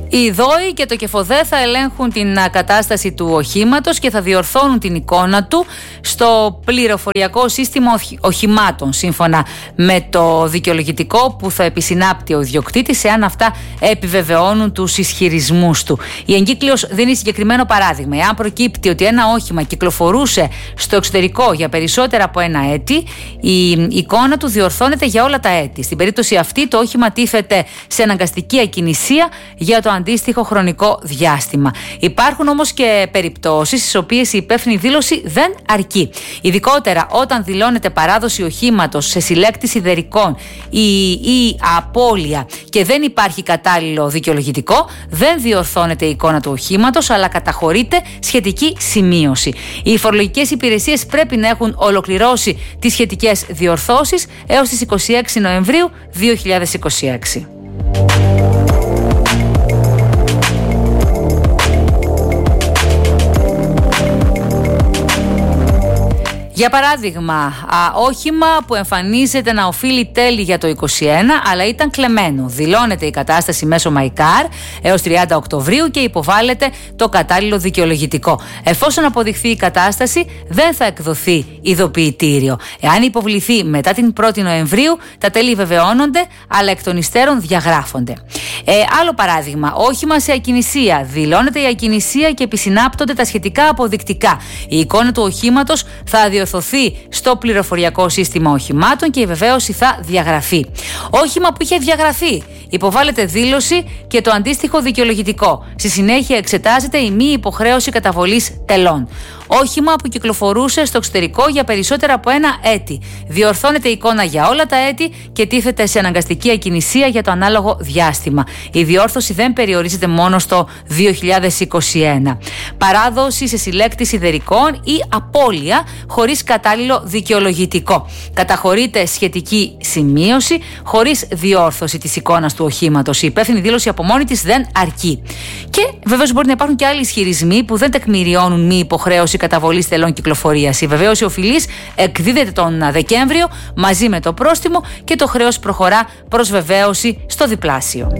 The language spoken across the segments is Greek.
Οι ΔΟΗ και το ΚΕΦΟΔΕ θα ελέγχουν την κατάσταση του οχήματος και θα διορθώνουν την εικόνα του στο πληροφοριακό σύστημα οχημάτων, σύμφωνα με το δικαιολογητικό που θα επισυνάπτει ο ιδιοκτήτης, εάν αυτά επιβεβαιώνουν τους ισχυρισμούς του. Η εγκύκλειος δίνει συγκεκριμένο παράδειγμα. Εάν προκύπτει ότι ένα όχημα κυκλοφορούσε στο εξωτερικό για περισσότερα από ένα έτη, η εικόνα του διορθώνεται για όλα τα έτη. Στην περίπτωση αυτή, το όχημα τίθεται σε αναγκαστική ακινησία για το αντίστοιχο χρονικό διάστημα. Υπάρχουν όμως και περιπτώσεις στις οποίες η υπεύθυνη δήλωση δεν αρκεί. Ειδικότερα όταν δηλώνεται παράδοση οχήματος σε συλλέκτη σιδερικών ή απώλεια και δεν υπάρχει κατάλληλο δικαιολογητικό, δεν διορθώνεται η εικόνα του οχήματος, αλλά καταχωρείται σχετική σημείωση. Οι φορολογικές υπηρεσίες πρέπει να έχουν ολοκληρώσει τις σχετικές διορθώσεις έως τις 26 Νοεμβρίου 2026. Για παράδειγμα, όχημα που εμφανίζεται να οφείλει τέλη για το 2021, αλλά ήταν κλεμμένο. Δηλώνεται η κατάσταση μέσω MyCar έως 30 Οκτωβρίου και υποβάλλεται το κατάλληλο δικαιολογητικό. Εφόσον αποδειχθεί η κατάσταση, δεν θα εκδοθεί ειδοποιητήριο. Εάν υποβληθεί μετά την 1η Νοεμβρίου, τα τέλη βεβαιώνονται, αλλά εκ των υστέρων διαγράφονται. Άλλο παράδειγμα, όχημα σε ακινησία. Δηλώνεται η ακινησία και επισυνάπτονται τα σχετικά αποδεικτικά. Η εικόνα του οχήματος θα διορθωθεί στο πληροφοριακό σύστημα οχημάτων και η βεβαίωση θα διαγραφεί. Όχημα που είχε διαγραφεί, υποβάλλεται δήλωση και το αντίστοιχο δικαιολογητικό. Στη συνέχεια εξετάζεται η μη υποχρέωση καταβολής τελών. Όχημα που κυκλοφορούσε στο εξωτερικό για περισσότερα από ένα έτη. Διορθώνεται η εικόνα για όλα τα έτη και τίθεται σε αναγκαστική ακινησία για το ανάλογο διάστημα. Η διόρθωση δεν περιορίζεται μόνο στο 2021. Παράδοση σε συλλέκτη σιδερικών ή απώλεια χωρίς κατάλληλο δικαιολογητικό. Καταχωρείται σχετική σημείωση χωρίς διόρθωση της εικόνας του οχήματος. Η υπεύθυνη δήλωση από μόνη της δεν αρκεί. Και βεβαίως μπορεί να υπάρχουν και άλλοι ισχυρισμοί που δεν τεκμηριώνουν μη υποχρέωση καταβολής τελών κυκλοφορίας. Η βεβαίωση οφειλής εκδίδεται τον Δεκέμβριο μαζί με το πρόστιμο και το χρέος προχωρά προς βεβαίωση στο διπλάσιο.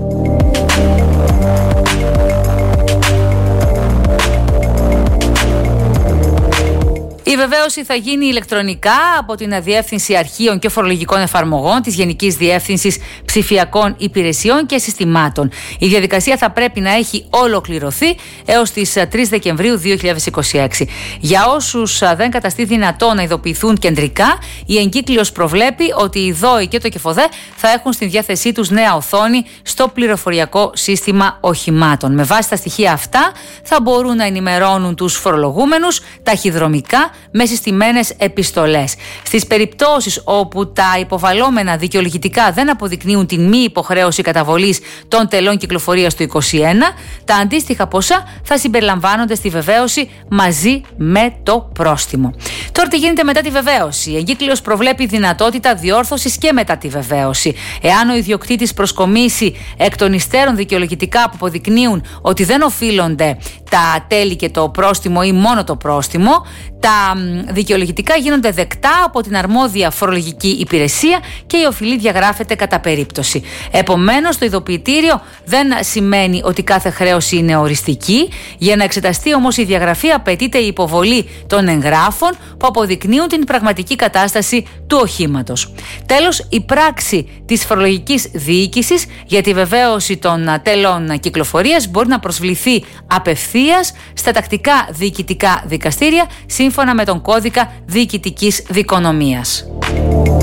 Η βεβαίωση θα γίνει ηλεκτρονικά από την Διεύθυνση Αρχείων και Φορολογικών Εφαρμογών της Γενικής Διεύθυνσης Ψηφιακών Υπηρεσιών και Συστημάτων. Η διαδικασία θα πρέπει να έχει ολοκληρωθεί έως τις 3 Δεκεμβρίου 2026. Για όσους δεν καταστεί δυνατό να ειδοποιηθούν κεντρικά, η εγκύκλειος προβλέπει ότι οι ΔΟΗ και το ΚΕΦΟΔΕ θα έχουν στη διάθεσή τους νέα οθόνη στο πληροφοριακό σύστημα οχημάτων. Με βάση τα στοιχεία αυτά θα μπορούν να ενημερώνουν τους φορολογούμενους ταχυδρομικά με συστημένες επιστολές. Στις περιπτώσεις όπου τα υποβαλλόμενα δικαιολογητικά δεν αποδεικνύουν την μη υποχρέωση καταβολής των τελών κυκλοφορίας του 2021, τα αντίστοιχα ποσά θα συμπεριλαμβάνονται στη βεβαίωση μαζί με το πρόστιμο. Τώρα τι γίνεται μετά τη βεβαίωση? Η εγκύκλειος προβλέπει δυνατότητα διόρθωσης και μετά τη βεβαίωση. Εάν ο ιδιοκτήτης προσκομίσει εκ των υστέρων δικαιολογητικά που αποδεικνύουν ότι δεν οφείλονται τα τέλη και το πρόστιμο ή μόνο το πρόστιμο, τα δικαιολογητικά γίνονται δεκτά από την αρμόδια φορολογική υπηρεσία και η οφειλή διαγράφεται κατά περίπτωση. Επομένως, το ειδοποιητήριο δεν σημαίνει ότι κάθε χρέωση είναι οριστική. Για να εξεταστεί όμως η διαγραφή, απαιτείται η υποβολή των εγγράφων που αποδεικνύουν την πραγματική κατάσταση του οχήματος. Τέλος, η πράξη της φορολογικής διοίκησης για τη βεβαίωση των τέλων κυκλοφορίας μπορεί να προσβληθεί απευθείας στα τακτικά διοικητικά δικαστήρια σύμφωνα με τον κώδικα διοικητικής δικονομίας.